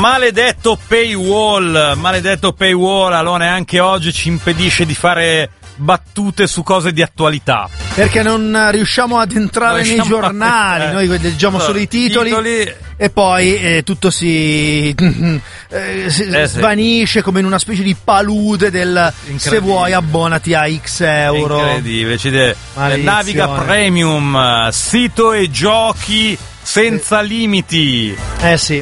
Maledetto paywall, Alone anche oggi ci impedisce di fare battute su cose di attualità. Perché non riusciamo ad entrare nei giornali, noi leggiamo solo i titoli e poi tutto si svanisce come in una specie di palude del se vuoi abbonati a X euro. Incredibile, Naviga Premium, sito e giochi senza limiti. Sì.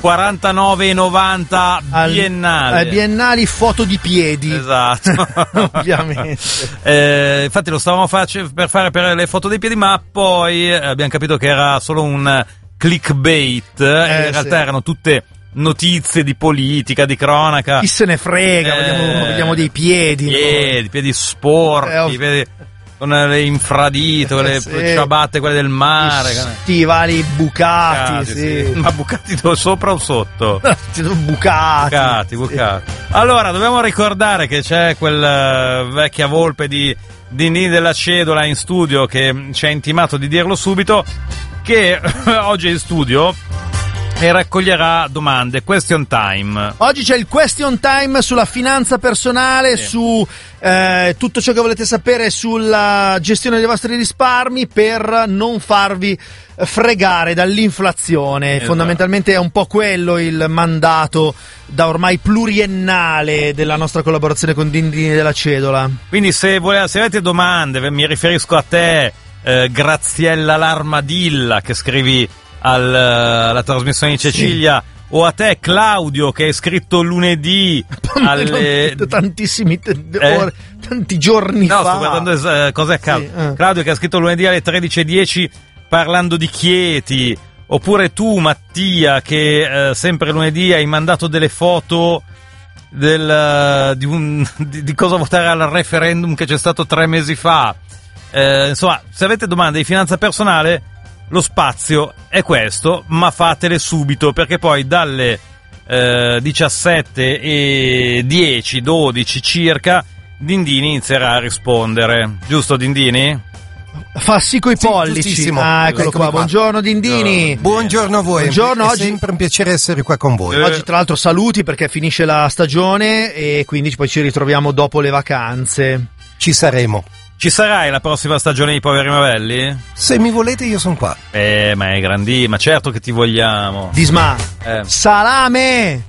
49,90 biennali. Biennali, foto di piedi. Esatto. Ovviamente. Infatti lo stavamo per fare per le foto dei piedi, ma poi abbiamo capito che era solo un clickbait. In realtà erano tutte notizie di politica, di cronaca. Chi se ne frega, vogliamo dei piedi. Piedi sporchi, piedi con le infradito, le ciabatte, quelle del mare, stivali bucati, sì. Ma bucati sopra o sotto? Bucati. Allora, dobbiamo ricordare che c'è quel vecchia volpe di Dindini della Cedola in studio che ci ha intimato di dirlo subito, che oggi è in studio e raccoglierà domande, question time. Oggi c'è il question time sulla finanza personale, su tutto ciò che volete sapere sulla gestione dei vostri risparmi per non farvi fregare dall'inflazione. Esatto. Fondamentalmente è un po' quello il mandato da ormai pluriennale della nostra collaborazione con Dindini della Cedola. Quindi se avete domande, mi riferisco a te, Graziella L'Armadilla, che scrivi alla trasmissione di Cecilia, o a te Claudio che hai scritto lunedì tantissimi ore, tanti giorni fa. Sto guardando cosa è accaduto. Sì, Claudio che ha scritto lunedì alle 13:10 parlando di Chieti, oppure tu Mattia che sempre lunedì hai mandato delle foto di cosa votare al referendum che c'è stato 3 mesi fa. Insomma, se avete domande di finanza personale, lo spazio è questo, ma fatele subito, perché poi dalle 17:10, 12 circa, Dindini inizierà a rispondere. Giusto, Dindini? Fa sì coi pollici. Eccolo qua. Buongiorno Dindini. Buongiorno a voi. Buongiorno, è sempre un piacere essere qua con voi. Oggi tra l'altro saluti perché finisce la stagione e quindi poi ci ritroviamo dopo le vacanze. Ci saremo. Ci sarai la prossima stagione di Poveri Mavelli? Se mi volete io sono qua. Ma è grandi, ma certo che ti vogliamo. Disma, salame,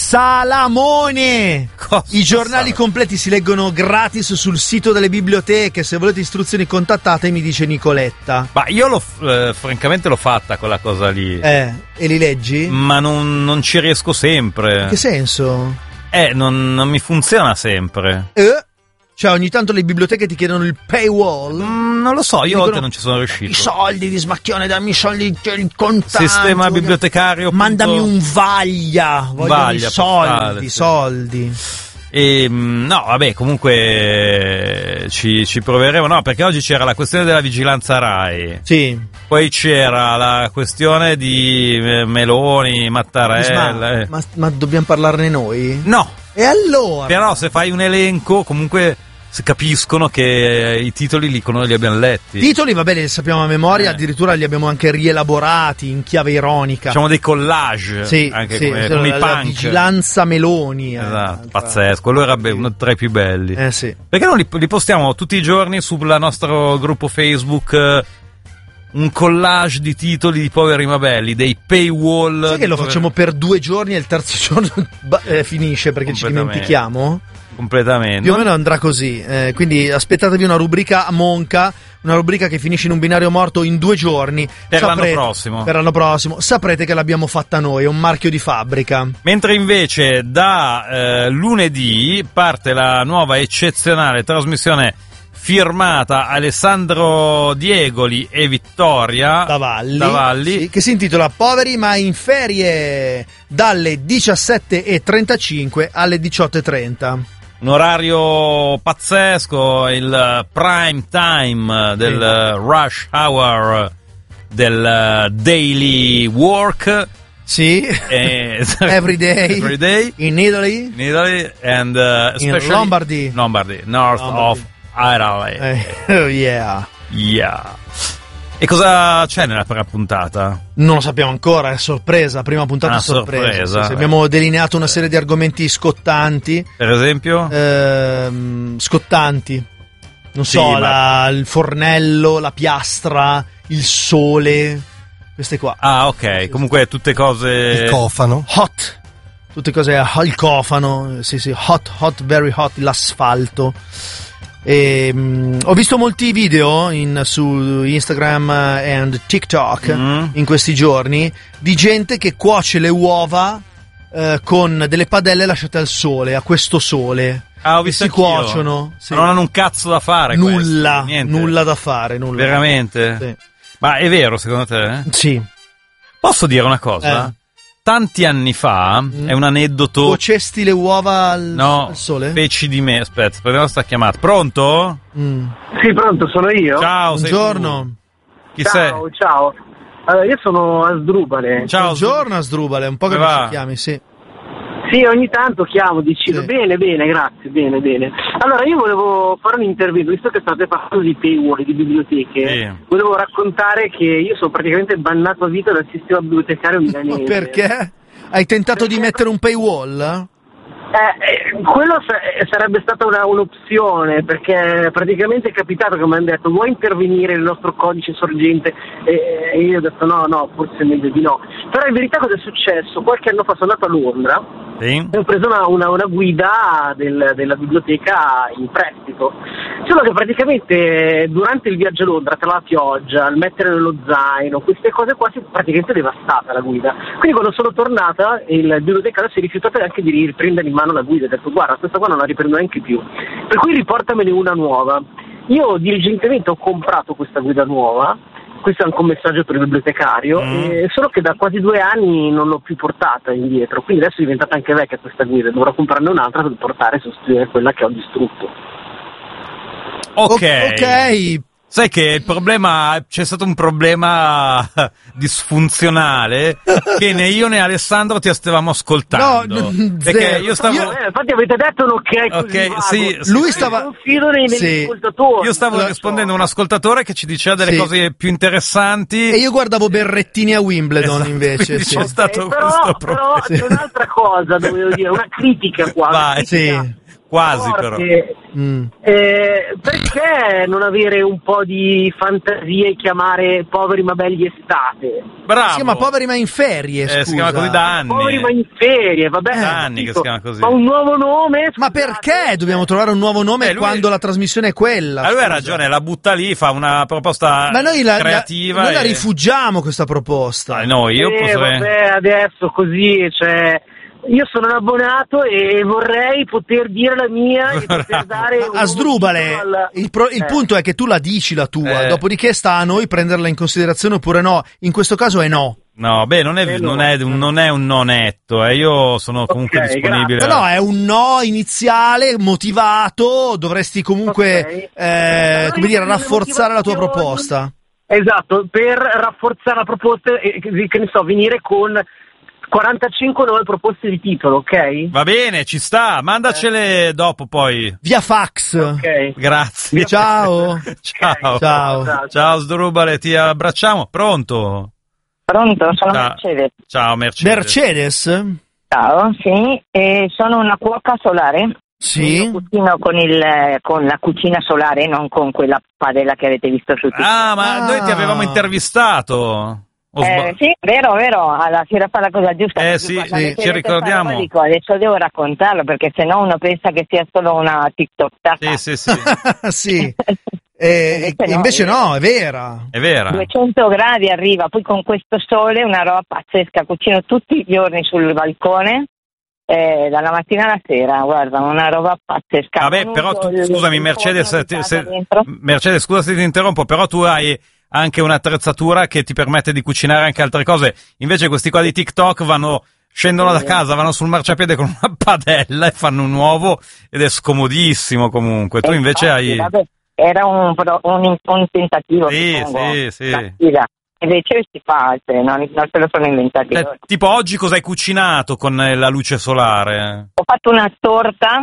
salamone. I giornali completi si leggono gratis sul sito delle biblioteche. Se volete istruzioni contattatemi, dice Nicoletta. Ma io francamente l'ho fatta quella cosa lì. E li leggi? Ma non ci riesco sempre. In che senso? Non mi funziona sempre. Cioè ogni tanto le biblioteche ti chiedono il paywall? Non lo so, io oltre non ci sono riuscito. I soldi di Smacchione, dammi i soldi, il contante. Sistema bibliotecario. Mandami un vaglia. Voglio soldi. No, vabbè, comunque ci proveremo. No, perché oggi c'era la questione della vigilanza Rai. Sì. Poi c'era la questione di Meloni, Mattarella. Ma dobbiamo parlarne noi? No. E allora? Però se fai un elenco, comunque se capiscono che i titoli li abbiamo letti. Titoli, va bene, li sappiamo a memoria, addirittura li abbiamo anche rielaborati in chiave ironica. Facciamo dei collage, anche come i punk. La vigilanza Meloni. Esatto, pazzesco, quello era uno tra i più belli. Sì. Perché non li postiamo tutti i giorni sul nostro gruppo Facebook? Un collage di titoli di Poveri Mabelli, dei paywall. Sai che lo facciamo per 2 giorni e il terzo giorno finisce perché ci dimentichiamo? Completamente. Più o meno andrà così. Quindi aspettatevi una rubrica a monca, una rubrica che finisce in un binario morto in 2 giorni. Per l'anno prossimo. Saprete che l'abbiamo fatta noi, è un marchio di fabbrica. Mentre invece da lunedì parte la nuova eccezionale trasmissione firmata Alessandro Diegoli e Vittoria Davalli, sì, che si intitola Poveri ma in ferie, dalle 17:35 alle 18:30. Un orario pazzesco, il prime time del rush hour del daily work. Sì, every day in Italy and especially in Lombardy, north of Italy. Yeah. E cosa c'è nella prima puntata? Non lo sappiamo ancora, è sorpresa, prima puntata Ah, sorpresa. sorpresa. Sì, abbiamo delineato una serie di argomenti scottanti. Per esempio? Scottanti. Non Sì, so, ma- il fornello, la piastra, il sole, queste qua. Ah, ok, comunque tutte cose... Il cofano. Hot, tutte cose, il cofano, sì, hot, very hot, l'asfalto. Ho visto molti video su Instagram and TikTok in questi giorni di gente che cuoce le uova con delle padelle lasciate al sole, a questo sole. Ah, ho Che visto si anch'io. cuociono. Sì. Non hanno un cazzo da fare Nulla, questi, niente. nulla da fare, nulla. Veramente? Sì. Ma è vero secondo te? Sì. Posso dire una cosa? Tanti anni fa, è un aneddoto... Cuocesti le uova No, al sole? feci di me. Aspetta, prendiamo sta chiamata. Pronto? Sì, pronto, sono io. Ciao, sei Buongiorno. tu. Chi sei? Ciao. Allora, io sono Asdrubale. Ciao. Buongiorno Asdrubale, un po' che Come non va? ci chiami, sì. Sì, ogni tanto chiamo, decido. Sì. Bene, grazie, bene. Allora, io volevo fare un intervento, visto che state parlando di paywall, di biblioteche, Sì. volevo raccontare che io sono praticamente bannato a vita dal sistema bibliotecario milanese. Perché? Hai tentato di mettere un paywall? Quello sarebbe stata un'opzione, perché praticamente è capitato che mi hanno detto vuoi intervenire nel nostro codice sorgente, e io ho detto no, forse è meglio di no. Però in verità cosa è successo? Qualche anno fa sono andato a Londra Sì? e ho preso una guida della biblioteca in prestito, solo che praticamente durante il viaggio a Londra, tra la pioggia, il mettere nello zaino, queste cose qua, si è praticamente devastata la guida. Quindi quando sono tornata il bibliotecario si è rifiutato anche di riprendere in mano la guida, ha detto guarda questa qua non la riprendo neanche più, per cui riportamene una nuova. Io diligentemente ho comprato questa guida nuova, questo è un commessaggio per il bibliotecario, solo che da quasi 2 anni non l'ho più portata indietro, quindi adesso è diventata anche vecchia questa guida, dovrò comprarne un'altra per portare e sostituire quella che ho distrutto. Ok. Sai che il problema, c'è stato un problema disfunzionale che né io né Alessandro ti stavamo ascoltando. No, perché zero. io stavo... Infatti avete detto un ok così Ok, vago. sì, Lui stava... Confido negli Sì. ascoltatori. Io stavo rispondendo a un ascoltatore che ci diceva delle Sì. cose più interessanti. E io guardavo Berrettini a Wimbledon Esatto, invece. quindi Sì. c'è stato però questo problema. c'è un'altra cosa, dovevo dire, una critica qua. una Vai. critica Sì. Quasi forte. però. Perché non avere un po' di fantasia e chiamare poveri ma belli estate? Bravo. Si chiama Poveri ma in ferie, scusa. Si chiama così da anni. Poveri ma in ferie, vabbè. Da anni che si capito. chiama così. Ma un nuovo nome? Ma perché dobbiamo trovare un nuovo nome lui- quando la trasmissione è quella? Lui ha scusa? ragione, la butta lì, fa una proposta Ma noi creativa. noi la e- rifugiamo questa proposta. No, io posso... vabbè, adesso così, cioè... Io sono un abbonato e vorrei poter dire la mia e poter dare un Asdrubale, nuovo titolo il punto è che tu la dici la tua, Eh. dopodiché sta a noi prenderla in considerazione oppure no. In questo caso è no. No, beh, non è un no netto, io sono comunque Ok, disponibile. No, è un no iniziale, motivato, dovresti comunque, Ok. come dire, rafforzare la tua motivazioni. proposta. Esatto, per rafforzare la proposta e che ne so, venire con 45 nuove proposte di titolo, ok? Va bene, ci sta, mandacele dopo poi. Via fax. Ok. Grazie. Ciao. Ciao. Ciao. Ciao Sdrubale, ti abbracciamo. Pronto? Pronto, sono Ciao. Mercedes. Ciao Mercedes. Mercedes? Ciao, sì, sono una cuoca solare. Sì. Io cucino con la cucina solare, non con quella padella che avete visto su TikTok. Ma noi ti avevamo intervistato. Sì, vero, alla sera fa la cosa giusta. Eh perché sì, quando sì, avete ci detto sta ricordiamo. roba, dico, adesso devo raccontarlo perché sennò uno pensa che sia solo una TikTok. Sì. Sì. Invece No, è vera. È vera. 200 gradi arriva, poi con questo sole, una roba pazzesca. Cucino tutti i giorni sul balcone, dalla mattina alla sera, guarda, una roba pazzesca. Vabbè, Non però uso tu, il scusami forno Mercedes, di casa dentro. Mercedes, scusa se ti interrompo, però tu hai anche un'attrezzatura che ti permette di cucinare anche altre cose. Invece questi qua di TikTok scendono da casa, vanno sul marciapiede con una padella e fanno un uovo ed è scomodissimo comunque. Tu invece hai... Vabbè, era un tentativo. Sì, suppongo. sì. La sfida. Invece si fa, non se lo sono inventati loro. Tipo oggi cosa hai cucinato con la luce solare? Ho fatto una torta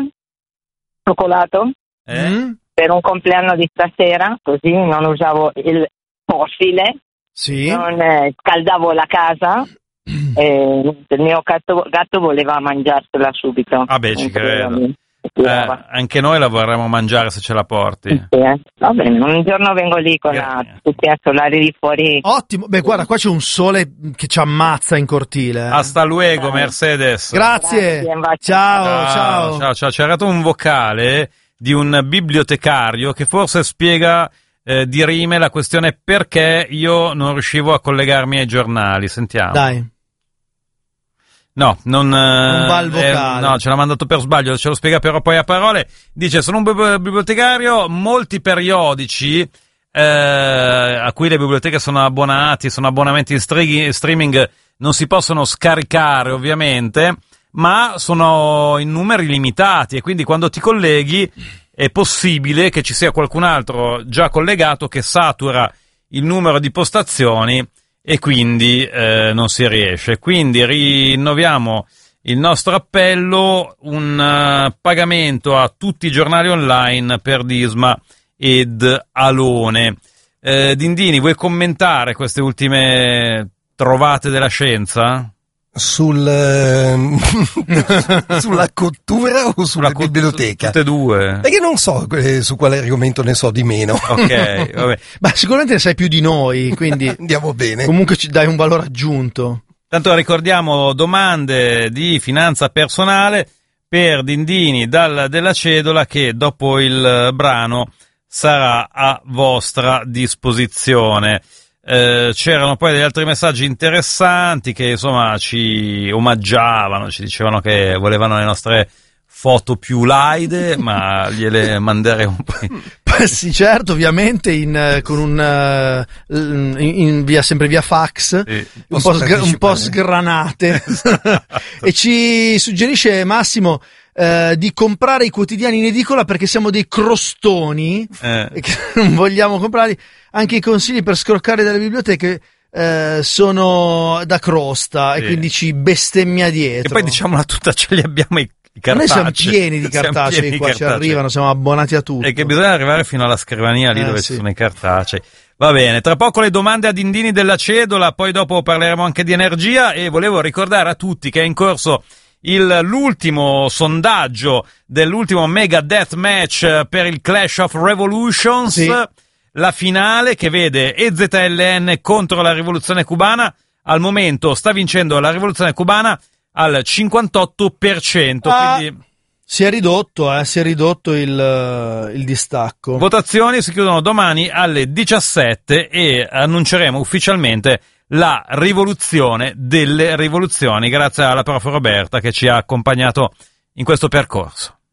cioccolato per un compleanno di stasera, così non usavo fossile, Sì. non scaldavo la casa. Il mio gatto voleva mangiarsela subito. Vabbè, ci credo. Anche noi la vorremmo mangiare se ce la porti. Sì. Va bene, un giorno vengo lì con la cucina solare di fuori. Ottimo. Beh, guarda, qua c'è un sole che ci ammazza in cortile. Hasta luego, Mercedes. Grazie. Grazie, un bacio. Ciao. C'è arrivato un vocale di un bibliotecario che forse spiega di rime la questione perché io non riuscivo a collegarmi ai giornali. Sentiamo. Dai. No, non va il vocale. no, ce l'ha mandato per sbaglio, ce lo spiega però poi a parole. Dice: sono un bibliotecario, molti periodici a cui le biblioteche sono abbonati, sono abbonamenti in streaming, non si possono scaricare ovviamente, ma sono in numeri limitati e quindi quando ti colleghi è possibile che ci sia qualcun altro già collegato che satura il numero di postazioni e quindi non si riesce. Quindi rinnoviamo il nostro appello, un pagamento a tutti i giornali online per Disma ed Alone. Dindini, vuoi commentare queste ultime trovate della scienza? Sulla cottura o sulla biblioteca? Tutte e due. Perché non so su quale argomento ne so di meno. Ok, vabbè. Ma sicuramente ne sai più di noi, quindi Andiamo bene. comunque ci dai un valore aggiunto. Tanto ricordiamo domande di finanza personale per Dindini della Cedola, che dopo il brano sarà a vostra disposizione. C'erano poi degli altri messaggi interessanti che insomma ci omaggiavano, ci dicevano che volevano le nostre foto più laide, ma gliele manderemo poi. Sì, certo, ovviamente sempre via fax, Sì. un po' sgranate. E ci suggerisce Massimo di comprare i quotidiani in edicola perché siamo dei crostoni e che non vogliamo comprarli. Anche i consigli per scroccare dalle biblioteche sono da crosta, Sì. e quindi ci bestemmia dietro. E poi diciamola tutta, ce li abbiamo i cartacei. Noi siamo pieni di cartacei, qua ci arrivano, siamo abbonati a tutto. E che bisogna arrivare fino alla scrivania lì dove sì. ci sono i cartacei. Va bene, tra poco le domande a Dindini della Cedola, poi dopo parleremo anche di energia e volevo ricordare a tutti che è in corso l'ultimo sondaggio dell'ultimo Mega Death Match per il Clash of Revolutions, Sì. La finale che vede EZLN contro la rivoluzione cubana. Al momento sta vincendo la rivoluzione cubana al 58%, quindi Si è ridotto il distacco. votazioni si chiudono domani alle 17 e annunceremo ufficialmente la rivoluzione delle rivoluzioni, grazie alla prof Roberta che ci ha accompagnato in questo percorso.